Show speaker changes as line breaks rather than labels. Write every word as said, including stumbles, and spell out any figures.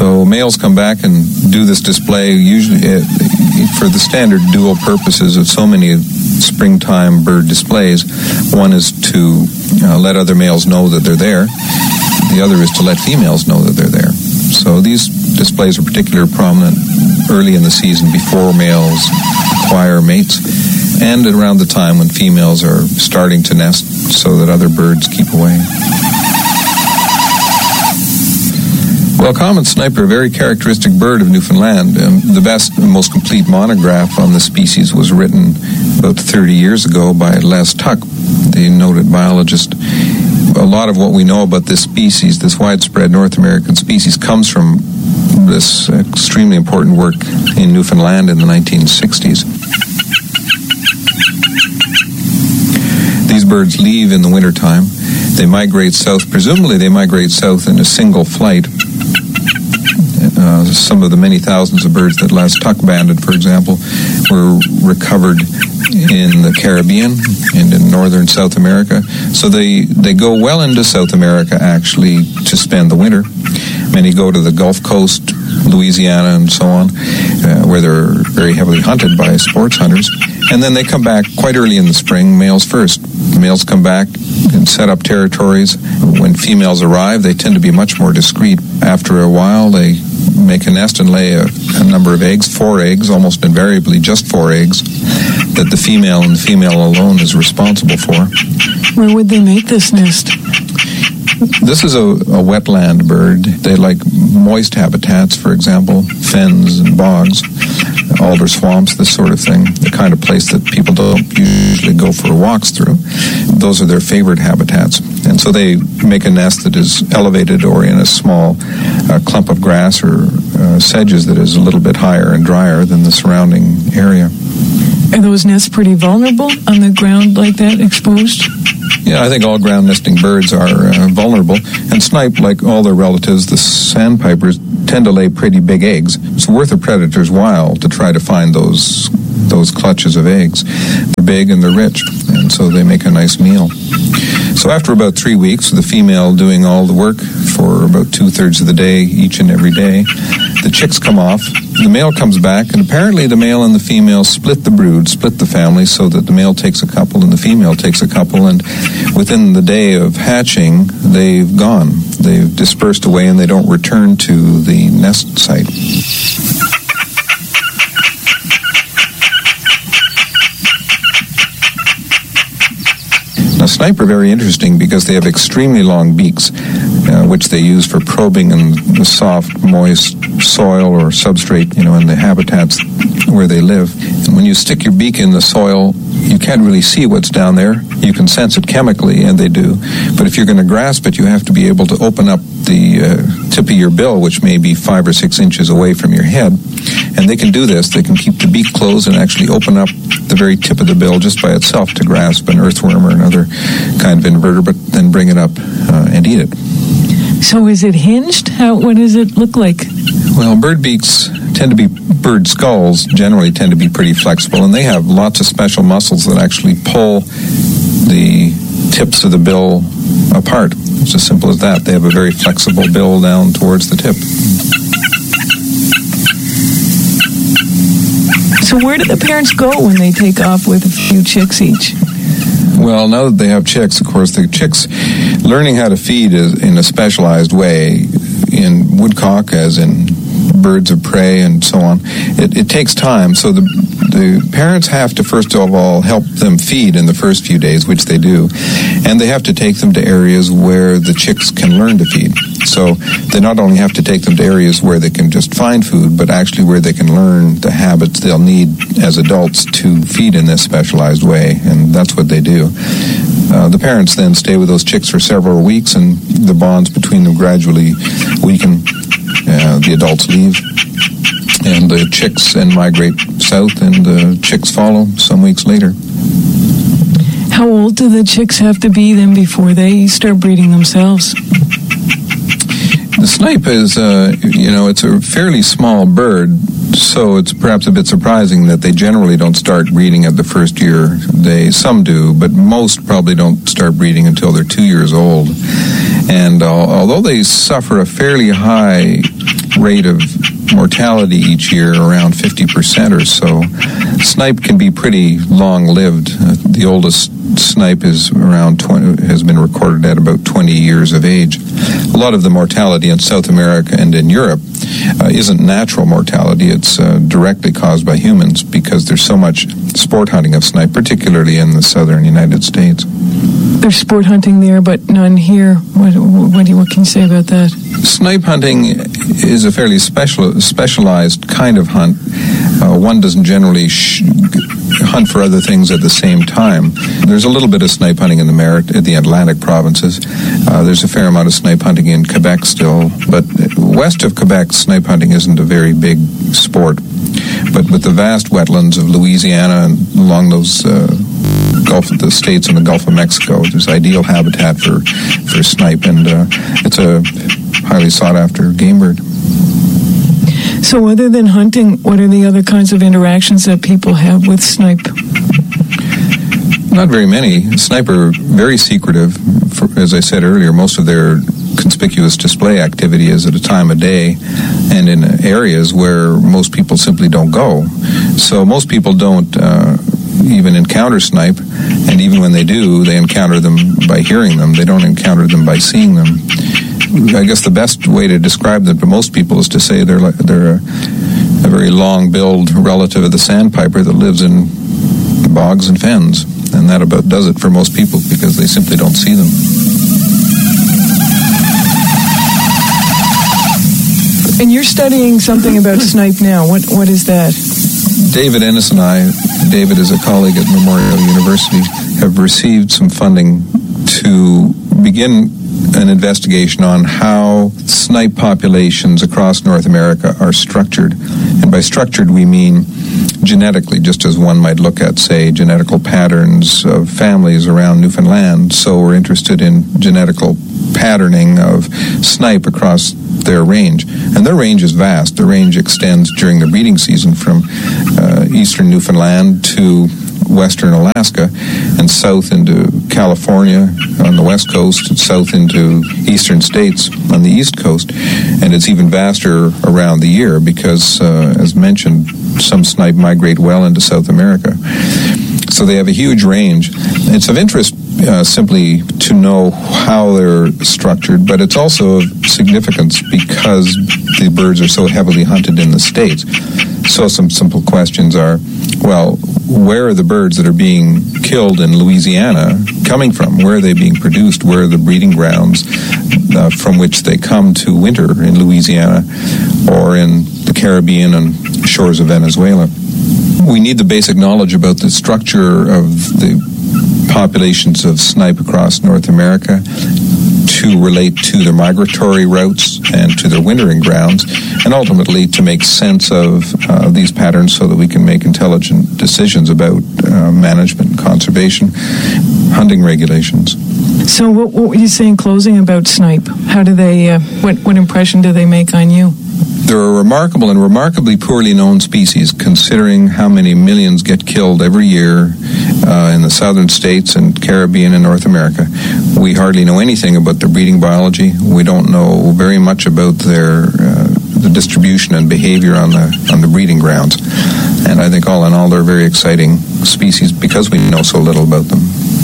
So males come back and do this display usually uh, for the standard dual purposes of so many springtime bird displays. One is to uh, let other males know that they're there. The other is to let females know that they're there. So these displays are particularly prominent early in the season before males acquire mates, and around the time when females are starting to nest so that other birds keep away. Well, common sniper, a very characteristic bird of Newfoundland. Um, the best and most complete monograph on the species was written about thirty years ago by Les Tuck, the noted biologist. A lot of what we know about this species, this widespread North American species, comes from this extremely important work in Newfoundland in the nineteen sixties. These birds leave in the wintertime. They migrate south. Presumably they migrate south in a single flight. Uh, some of the many thousands of birds that Les Tuck banded, for example, were recovered in the Caribbean and in northern South America. So they, they go well into South America, actually, to spend the winter. Many go to the Gulf Coast, Louisiana, and so on, uh, where they're very heavily hunted by sports hunters. And then they come back quite early in the spring, males first. The males come back and set up territories. When females arrive, they tend to be much more discreet. After a while, they make a nest and lay a, a number of eggs, four eggs, almost invariably just four eggs, that the female and the female alone is responsible for.
Where would they make this nest?
This is a, a wetland bird. They like moist habitats, for example, fens and bogs, alder swamps, this sort of thing, the kind of place that people don't usually go for walks through. Those are their favorite habitats. And so they make a nest that is elevated or in a small uh, clump of grass or uh, sedges that is a little bit higher and drier than the surrounding area.
Are those nests pretty vulnerable on the ground like that, exposed?
Yeah, I think all ground nesting birds are uh, vulnerable. And snipe, like all their relatives, the sandpipers, tend to lay pretty big eggs. It's worth a predator's while to try to find those those clutches of eggs. They're big and they're rich, and so they make a nice meal. So after about three weeks, the female doing all the work for about two-thirds of the day, each and every day, the chicks come off, the male comes back, and apparently the male and the female split the brood, split the family, so that the male takes a couple and the female takes a couple, and within the day of hatching, they've gone. They've dispersed away and they don't return to the nest site. Now, snipe are very interesting because they have extremely long beaks, uh, which they use for probing in the soft, moist soil or substrate, you know, in the habitats where they live. And when you stick your beak in the soil, you can't really see what's down there. You can sense it chemically, and they do. But if you're going to grasp it, you have to be able to open up the uh, tip of your bill, which may be five or six inches away from your head. And they can do this. They can keep the beak closed and actually open up the very tip of the bill just by itself to grasp an earthworm or another kind of invertebrate, then bring it up uh, and eat it.
So is it hinged? How? What does it look like?
Well, bird beaks tend to be, bird skulls generally tend to be pretty flexible, and they have lots of special muscles that actually pull the tips of the bill apart. It's as simple as that. They have a very flexible bill down towards the tip.
So where do the parents go when they take off with a few chicks each?
Well, now that they have chicks, of course, the chicks learning how to feed is in a specialized way in woodcock, as in birds of prey and so on. It, it takes time, so the the parents have to first of all help them feed in the first few days, which they do, and they have to take them to areas where the chicks can learn to feed. So they not only have to take them to areas where they can just find food, but actually where they can learn the habits they'll need as adults to feed in this specialized way, and that's what they do. Uh, the parents then stay with those chicks for several weeks, and the bonds between them gradually weaken. Uh, the adults leave, and the chicks then migrate south, and the chicks follow some weeks later.
How old do the chicks have to be then before they start breeding themselves?
The snipe is, uh, you know, it's a fairly small bird, so it's perhaps a bit surprising that they generally don't start breeding at the first year. They, some do, but most probably don't start breeding until they're two years old. And uh, although they suffer a fairly high rate of mortality each year around fifty percent or so. Snipe can be pretty long-lived. Uh, the oldest snipe is around twenty, has been recorded at about twenty years of age. A lot of the mortality in South America and in Europe uh, isn't natural mortality. It's uh, directly caused by humans because there's so much sport hunting of snipe, particularly in the southern United States.
There's sport hunting there, but none here. What, what, do you, what can you say about that?
Snipe hunting is a fairly special, specialized kind of hunt. Uh, one doesn't generally sh- hunt for other things at the same time. There's a little bit of snipe hunting in the Merit, the Atlantic provinces. Uh, there's a fair amount of snipe hunting in Quebec still, but west of Quebec, snipe hunting isn't a very big sport. But with the vast wetlands of Louisiana and along those uh, Gulf of the states and the Gulf of Mexico, there's ideal habitat for, for snipe, and uh, it's a highly sought-after game bird.
So other than hunting, what are the other kinds of interactions that people have with snipe?
Not very many. Snipe are very secretive. For, as I said earlier, most of their conspicuous display activity is at a time of day and in areas where most people simply don't go. So most people don't uh, even encounter snipe, and even when they do, they encounter them by hearing them. They don't encounter them by seeing them. I guess the best way to describe them to most people is to say they're like, they're a, a very long-billed relative of the sandpiper that lives in bogs and fens, and that about does it for most people because they simply don't see them.
And you're studying something about snipe now. What what is that?
David Ennis and I, David is a colleague at Memorial University, have received some funding to begin an investigation on how snipe populations across North America are structured. And by structured, we mean genetically, just as one might look at, say, genetical patterns of families around Newfoundland. So we're interested in genetical patterning of snipe across their range. And their range is vast. Their range extends during the breeding season from uh, eastern Newfoundland to western Alaska and south into California on the west coast and south into eastern states on the east coast. And it's even vaster around the year because, uh, as mentioned, some snipe migrate well into South America. So they have a huge range. It's of interest uh, simply to know how they're structured, but it's also of significance because the birds are so heavily hunted in the States. So some simple questions are, well, where are the birds that are being killed in Louisiana coming from? Where are they being produced? Where are the breeding grounds uh, from which they come to winter in Louisiana or in the Caribbean and shores of Venezuela? We need the basic knowledge about the structure of the populations of snipe across North America to relate to their migratory routes and to their wintering grounds, and ultimately to make sense of uh, these patterns so that we can make intelligent decisions about uh, management and conservation, hunting regulations.
So what, what were you saying in closing about snipe? How do they, uh, what, what impression do they make on you?
They're a remarkable and remarkably poorly known species, considering how many millions get killed every year uh, in the southern states and Caribbean and North America. We hardly know anything about their breeding biology. We don't know very much about their uh, the distribution and behavior on the on the breeding grounds. And I think all in all, they're very exciting species because we know so little about them.